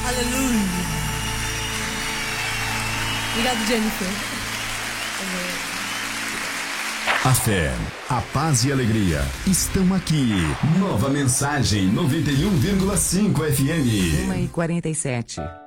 Aleluia. Obrigado, Jennifer. A fé, a paz e a alegria estão aqui. Nova Mensagem 91,5 FM. 1h47.